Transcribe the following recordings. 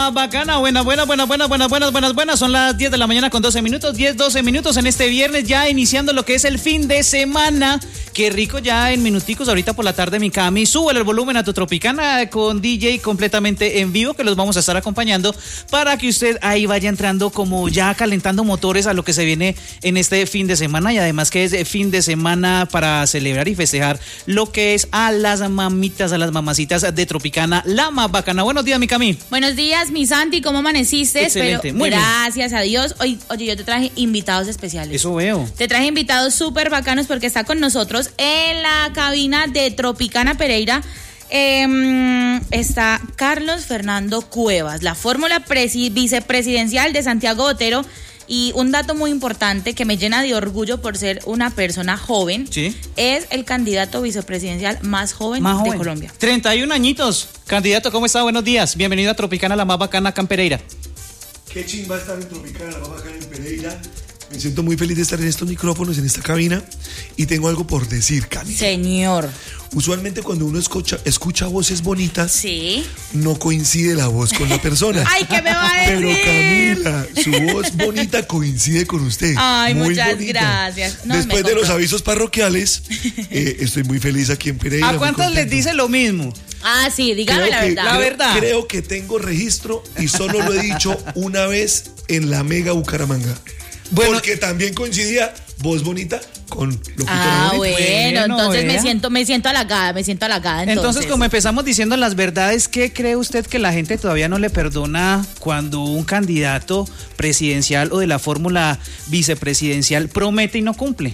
más bacana. Buenas. Son las 10 de la mañana con 12 minutos. 12 minutos en este viernes, ya iniciando lo que es el fin de semana. Qué rico, ya en minuticos, ahorita por la tarde, mi Cami. Súbele el volumen a tu Tropicana con DJ completamente en vivo, que los vamos a estar acompañando para que usted ahí vaya entrando como ya calentando motores a lo que se viene en este fin de semana. Y además que es fin de semana para celebrar y festejar lo que es a las mamitas, a las mamacitas de Tropicana, la más bacana. Buenos días, mi Cami. Buenos días, mi Santi, ¿cómo amaneciste? Excelente, muy bien. Gracias a Dios. Oye, yo te traje invitados especiales. Eso veo. Te traje invitados súper bacanos porque está con nosotros en la cabina de Tropicana Pereira. Está Carlos Fernando Cuevas, la fórmula vicepresidencial de Santiago Botero. Y un dato muy importante que me llena de orgullo por ser una persona joven, ¿sí? Es el candidato vicepresidencial más joven de Colombia. 31 añitos. Candidato, ¿cómo está? Buenos días. Bienvenido a Tropicana, la más bacana acá en Pereira. Qué chimba estar en Tropicana, la más bacana en Pereira. Me siento muy feliz de estar en estos micrófonos, en esta cabina. Y tengo algo por decir, Camila. Señor. Usualmente cuando uno escucha voces bonitas, sí, no coincide la voz con la persona. Ay, ¿qué me va a decir? Pero Camila, su voz bonita coincide con usted. Ay, muy muchas bonita. Gracias. No, después de los avisos parroquiales, estoy muy feliz aquí en Pereira. ¿A cuántos les dice lo mismo? Ah, sí, dígame la verdad. Creo que tengo registro y solo lo he dicho una vez en la Mega Bucaramanga. Bueno, porque también coincidía voz bonita con locutora bonita. Bueno, entonces me siento halagada. Entonces, como empezamos diciendo las verdades, ¿qué cree usted que la gente todavía no le perdona cuando un candidato presidencial o de la fórmula vicepresidencial promete y no cumple?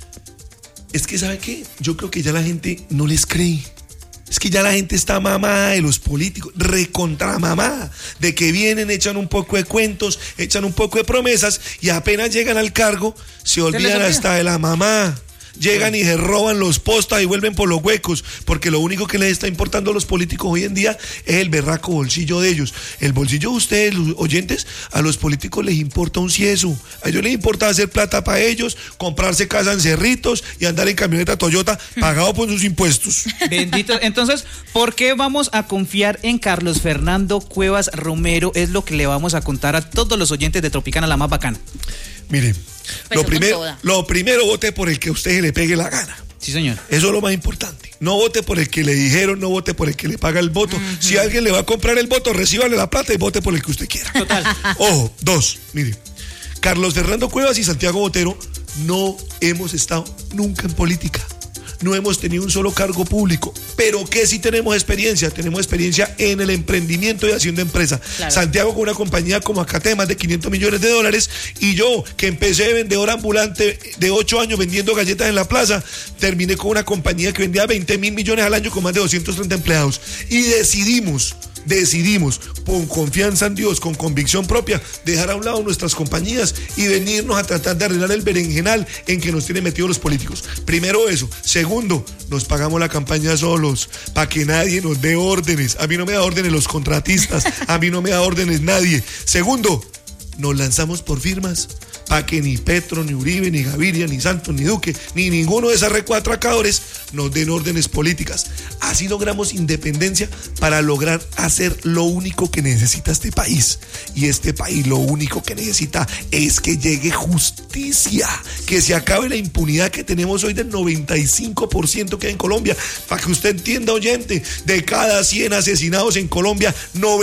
Es que, ¿sabe qué? Yo creo que ya la gente no les cree. Es que ya la gente está mamada de los políticos, recontra mamada, de que vienen, echan un poco de cuentos, echan un poco de promesas y apenas llegan al cargo, se olvidan hasta de la mamá. Llegan y se roban los postas y vuelven por los huecos, porque lo único que les está importando a los políticos hoy en día es el berraco bolsillo de ellos. El bolsillo de ustedes, los oyentes, a los políticos les importa un cieso. A ellos les importa hacer plata para ellos, comprarse casa en Cerritos y andar en camioneta Toyota pagado por sus impuestos. Bendito. Entonces, ¿por qué vamos a confiar en Carlos Fernando Cuevas Romero? Es lo que le vamos a contar a todos los oyentes de Tropicana, la más bacana. Mire, lo primero, vote por el que a usted se le pegue la gana. Sí, señor. Eso es lo más importante. No vote por el que le dijeron, no vote por el que le paga el voto. Uh-huh. Si alguien le va a comprar el voto, recíbale la plata y vote por el que usted quiera. Total. Ojo, dos, mire. Carlos Fernando Cuevas y Santiago Botero no hemos estado nunca en política. No hemos tenido un solo cargo público, pero que sí tenemos experiencia en el emprendimiento y haciendo empresa. Claro. Santiago con una compañía como Acate de más de $500 millones y yo que empecé de vendedor ambulante de 8 años vendiendo galletas en la plaza, terminé con una compañía que vendía 20.000 millones al año con más de 230 empleados y decidimos con confianza en Dios, con convicción propia, dejar a un lado nuestras compañías y venirnos a tratar de arreglar el berenjenal en que nos tienen metidos los políticos. Primero eso. Segundo, nos pagamos la campaña solos, para que nadie nos dé órdenes. A mí no me da órdenes los contratistas, a mí no me da órdenes nadie. Segundo, nos lanzamos por firmas, para que ni Petro, ni Uribe, ni Gaviria, ni Santos, ni Duque, ni ninguno de esos recuatracadores nos den órdenes políticas. Así logramos independencia para lograr hacer lo único que necesita este país. Y este país lo único que necesita es que llegue justicia, que se acabe la impunidad que tenemos hoy del 95% que hay en Colombia. Para que usted entienda, oyente, de cada 100 asesinados en Colombia,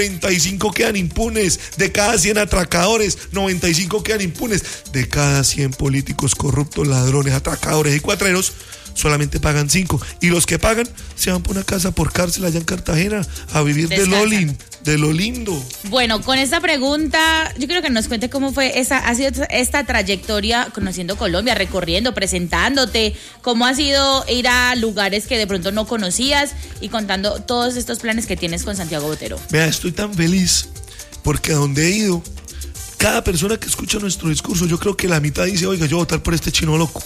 95 quedan impunes. De cada 100 atracadores, 95 quedan impunes. De cada 100 políticos corruptos, ladrones, atracadores y cuatreros, solamente pagan 5. Y los que pagan se van por una casa por cárcel allá en Cartagena a vivir de lo lindo. Bueno, con esta pregunta, yo quiero que nos cuente cómo ha sido esta trayectoria conociendo Colombia, recorriendo, presentándote, cómo ha sido ir a lugares que de pronto no conocías y contando todos estos planes que tienes con Santiago Botero. Vea, estoy tan feliz porque a donde he ido, cada persona que escucha nuestro discurso, yo creo que la mitad dice, oiga, yo voy a votar por este chino loco.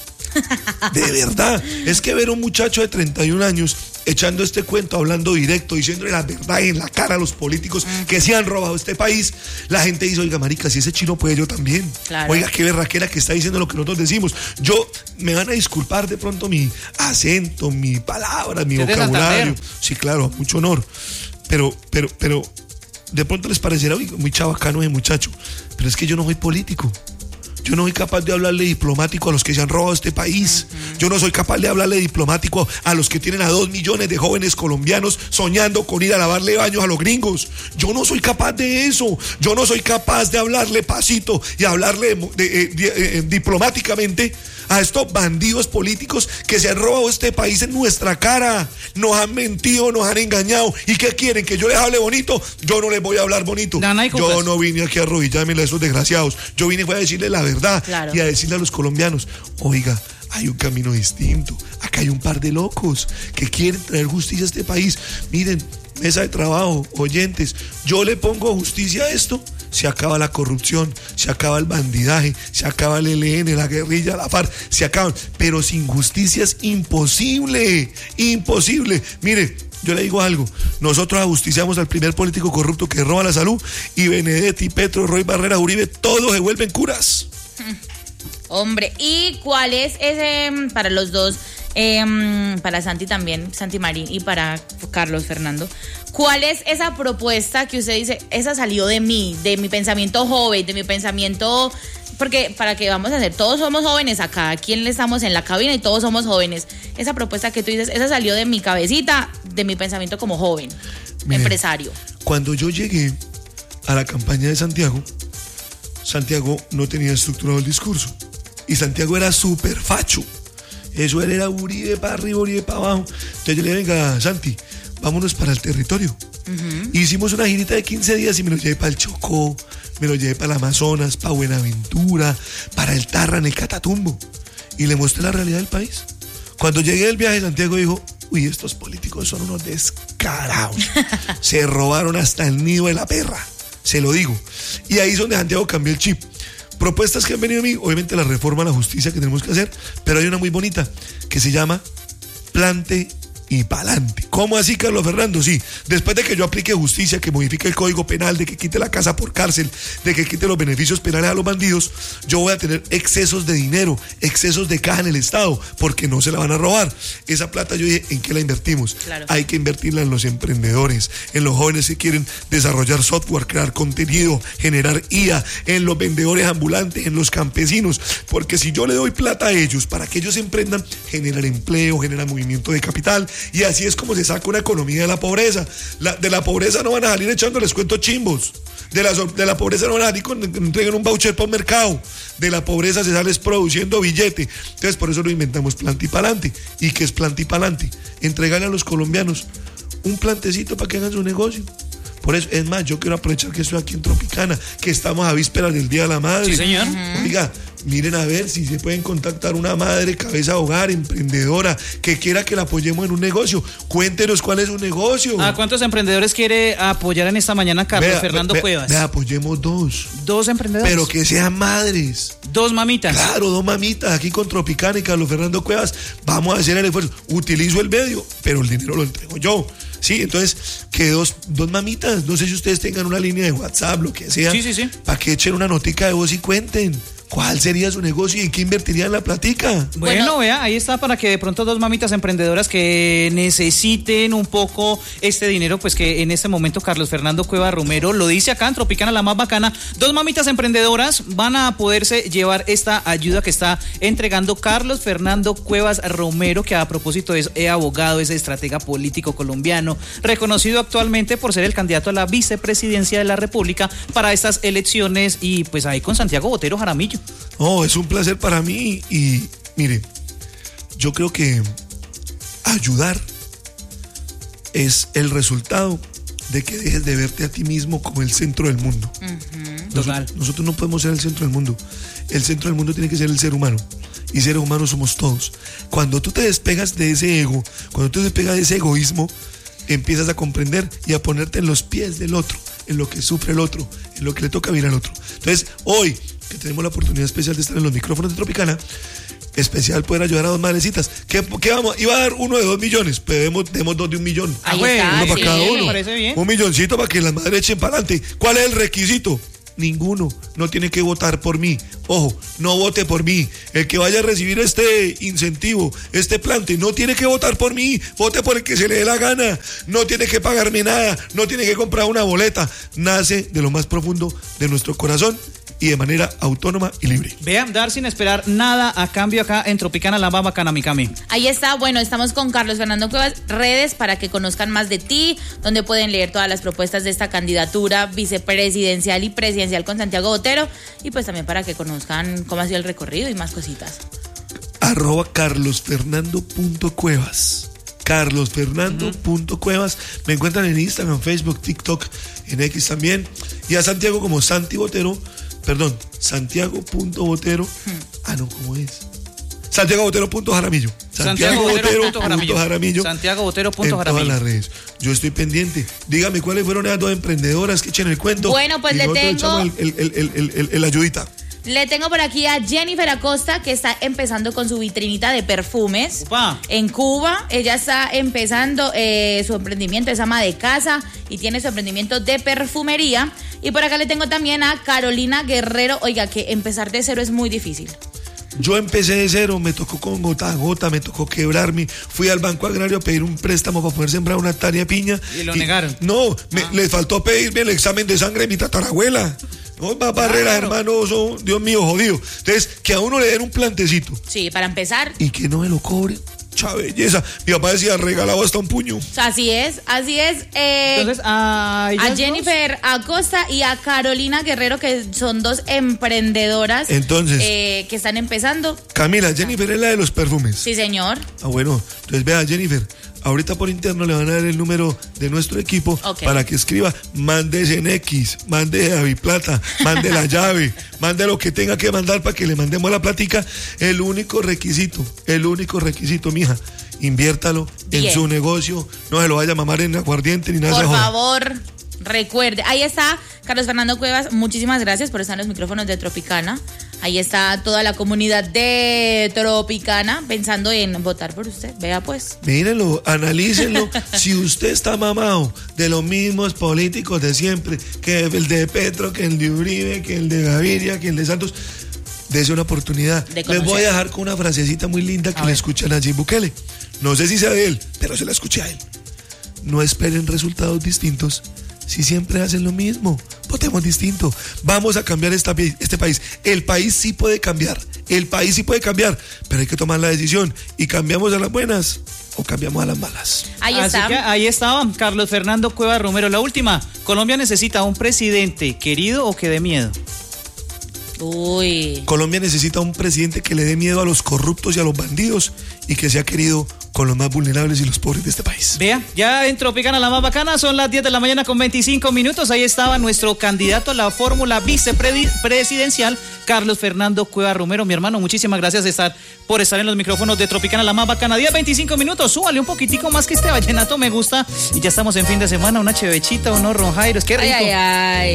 De verdad, es que ver a un muchacho de 31 años echando este cuento, hablando directo, diciéndole la verdad en la cara a los políticos que se han robado este país, la gente dice, oiga, marica, si ese chino puede, yo también. Claro. Oiga, qué berraquera que está diciendo lo que nosotros decimos. Me van a disculpar de pronto mi acento, mi palabra, mi vocabulario. Sí, claro, mucho honor. Pero de pronto les parecerá muy chabacano ese muchacho, pero es que yo no soy político. Yo no soy capaz de hablarle diplomático a los que se han robado este país. Yo no soy capaz de hablarle diplomático a los que tienen a 2 millones de jóvenes colombianos soñando con ir a lavarle baños a los gringos. Yo no soy capaz de eso. Yo no soy capaz de hablarle pasito y hablarle diplomáticamente a estos bandidos políticos que se han robado este país en nuestra cara. Nos han mentido, nos han engañado. ¿Y qué quieren? ¿Que yo les hable bonito? Yo no les voy a hablar bonito. Yo no vine aquí a arrodillarme a esos desgraciados. Yo vine a decirles la verdad, claro, y a decirle a los colombianos, oiga, hay un camino distinto. Acá hay un par de locos que quieren traer justicia a este país. Miren, mesa de trabajo, oyentes, yo le pongo justicia a esto. Se acaba la corrupción, se acaba el bandidaje, se acaba el ELN, la guerrilla, la FARC, se acaban. Pero sin justicia es imposible, imposible. Mire, yo le digo algo, nosotros ajusticiamos al primer político corrupto que roba la salud y Benedetti, Petro, Roy Barreras, Uribe, todos se vuelven curas. Hombre, ¿y cuál es ese para los dos? Para Santi también, Santi Marín, y para Carlos Fernando, ¿cuál es esa propuesta que usted dice, esa salió de mí, de mi pensamiento joven, de mi pensamiento, porque para qué vamos a hacer, todos somos jóvenes acá, aquí estamos en la cabina y todos somos jóvenes, esa propuesta que tú dices, esa salió de mi cabecita, de mi pensamiento como joven, empresario? Cuando yo llegué a la campaña de Santiago no tenía estructurado el discurso y Santiago era súper facho. Eso era Uribe para arriba, Uribe para abajo. Entonces yo le dije, venga, Santi, vámonos para el territorio. Hicimos una girita de 15 días y me lo llevé para el Chocó, me lo llevé para el Amazonas, para Buenaventura, para el Tarra, en el Catatumbo. Y le mostré la realidad del país. Cuando llegué del viaje, Santiago dijo, uy, estos políticos son unos descarados. Se robaron hasta el nido de la perra, se lo digo. Y ahí es donde Santiago cambió el chip. Propuestas que han venido a mí, obviamente la reforma a la justicia que tenemos que hacer, pero hay una muy bonita que se llama Plante y Pa'lante. ¿Cómo así, Carlos Fernando? Sí, después de que yo aplique justicia, que modifique el Código Penal, de que quite la casa por cárcel, de que quite los beneficios penales a los bandidos, yo voy a tener excesos de dinero, excesos de caja en el Estado, porque no se la van a robar. Esa plata, yo dije, ¿en qué la invertimos? Claro. Hay que invertirla en los emprendedores, en los jóvenes que quieren desarrollar software, crear contenido, generar IA, en los vendedores ambulantes, en los campesinos, porque si yo le doy plata a ellos para que ellos emprendan, generan empleo, generan movimiento de capital. Y así es como se saca una economía de la pobreza. De la pobreza no van a salir echándoles cuentos chimbos. De la pobreza no van a salir entreguen un voucher para un mercado. De la pobreza se sale produciendo billete. Entonces por eso lo inventamos Plante y Pa'lante. ¿Y qué es Plante y Pa'lante? Entregarle a los colombianos un plantecito para que hagan su negocio. Por eso, es más, yo quiero aprovechar que estoy aquí en Tropicana, que estamos a vísperas del Día de la Madre. Sí, señor. Oiga, miren a ver si se pueden contactar una madre, cabeza de hogar, emprendedora, que quiera que la apoyemos en un negocio. Cuéntenos cuál es su negocio. ¿A cuántos emprendedores quiere apoyar en esta mañana Carlos Fernando Cuevas? Apoyemos 2. 2 emprendedores. Pero que sean madres. 2 mamitas. Claro, 2 mamitas aquí con Tropicana y Carlos Fernando Cuevas. Vamos a hacer el esfuerzo. Utilizo el medio, pero el dinero lo entrego yo. Sí, entonces, que dos mamitas, no sé si ustedes tengan una línea de WhatsApp, lo que sea, sí. para que echen una notica de voz y cuenten cuál sería su negocio y en qué invertirían la platica. Bueno, vea, ahí está para que de pronto 2 mamitas emprendedoras que necesiten un poco este dinero, pues que en este momento Carlos Fernando Cuevas Romero lo dice acá en Tropicana, la más bacana, 2 mamitas emprendedoras van a poderse llevar esta ayuda que está entregando Carlos Fernando Cuevas Romero, que a propósito es abogado, es estratega político colombiano, reconocido actualmente por ser el candidato a la vicepresidencia de la República para estas elecciones y pues ahí con Santiago Botero Jaramillo. Oh, es un placer para mí y mire, yo creo que ayudar es el resultado de que dejes de verte a ti mismo como el centro del mundo. Nosotros no podemos ser el centro del mundo. El centro del mundo tiene que ser el ser humano. Y seres humanos somos todos. Cuando tú te despegas de ese ego, cuando tú te despegas de ese egoísmo, empiezas a comprender y a ponerte en los pies del otro, en lo que sufre el otro, en lo que le toca vivir al otro. Entonces, hoy que tenemos la oportunidad especial de estar en los micrófonos de Tropicana, especial poder ayudar a 2 madrecitas. ¿Qué vamos? Iba a dar uno de 2 millones, pero demos 2 de 1 millón. Ahí está, uno para cada uno. Me parece bien. 1 milloncito para que las madres echen para adelante. ¿Cuál es el requisito? Ninguno. No tiene que votar por mí. Ojo, no vote por mí. El que vaya a recibir este incentivo, este plante, no tiene que votar por mí. Vote por el que se le dé la gana. No tiene que pagarme nada. No tiene que comprar una boleta. Nace de lo más profundo de nuestro corazón y de manera autónoma y libre. Vean, dar sin esperar nada a cambio acá en Tropicana, la más bacana, mi Cami. Ahí está, bueno, estamos con Carlos Fernando Cuevas, redes para que conozcan más de ti, donde pueden leer todas las propuestas de esta candidatura vicepresidencial y presidencial con Santiago Botero, y pues también para que conozcan cómo ha sido el recorrido y más cositas. @carlosfernando.cuevas. carlosfernando.cuevas. Me encuentran en Instagram, Facebook, TikTok, en X también. Y a Santiago como Santi Botero. Perdón, Santiago.Botero. No, ¿cómo es? Santiagobotero.jaramillo. Santiagobotero.jaramillo. Santiagobotero.jaramillo. En todas las redes. Yo estoy pendiente. Dígame cuáles fueron esas 2 emprendedoras que echen el cuento. Bueno, pues le tengo el ayudita. Le tengo por aquí a Jennifer Acosta, que está empezando con su vitrinita de perfumes. Upa. En Cuba. Ella está empezando su emprendimiento, es ama de casa y tiene su emprendimiento de perfumería. Y por acá le tengo también a Carolina Guerrero. Oiga, que empezar de cero es muy difícil. Yo empecé de cero, me tocó con gota a gota, me tocó quebrarme. Fui al Banco Agrario a pedir un préstamo para poder sembrar una hectárea de piña. Y lo negaron. No, les faltó pedirme el examen de sangre de mi tatarabuela. No, más barreras, hermano, Dios mío, jodido. Entonces, que a uno le den un plantecito. Sí, para empezar. Y que no me lo cobre. Cha belleza. Mi papá decía, regalado hasta un puño. Así es. Entonces, a Jennifer Acosta y a Carolina Guerrero, que son 2 emprendedoras. Entonces, que están empezando. Camila, Jennifer es la de los perfumes. Sí, señor. Bueno, entonces vea, Jennifer, ahorita por interno le van a dar el número de nuestro equipo para que escriba, mande en X, mande David Plata, mande la llave, mande lo que tenga que mandar para que le mandemos la platica. El único requisito, mija, inviértalo en su negocio, no se lo vaya a mamar en aguardiente ni nada. Por favor, recuerde, ahí está Carlos Fernando Cuevas, muchísimas gracias por estar en los micrófonos de Tropicana. Ahí está toda la comunidad de Tropicana pensando en votar por usted. Vea pues. Mírenlo, analícenlo. Si usted está mamado de los mismos políticos de siempre, que el de Petro, que el de Uribe, que el de Gaviria, que el de Santos, dése una oportunidad. Les voy a dejar con una frasecita muy linda que le escuchan a Nayib Bukele. No sé si sea de él, pero se la escuché a él. No esperen resultados distintos si siempre hacen lo mismo. Votemos distinto. Vamos a cambiar este país. El país sí puede cambiar. Pero hay que tomar la decisión. Y cambiamos a las buenas o cambiamos a las malas. Ahí estaba Carlos Fernando Cuevas Romero. La última. Colombia necesita un presidente querido o que dé miedo. Colombia necesita un presidente que le dé miedo a los corruptos y a los bandidos y que sea querido con los más vulnerables y los pobres de este país. Vea, ya en Tropicana la más bacana, son las 10 de la mañana con 25 minutos. Ahí estaba nuestro candidato a la fórmula vicepresidencial, Carlos Fernando Cuevas Romero. Mi hermano, muchísimas gracias por estar en los micrófonos de Tropicana la más bacana. 10-25 minutos, súbale un poquitico más que este vallenato me gusta. Y ya estamos en fin de semana, una chevechita, unos ronjairos, qué rico. Ay.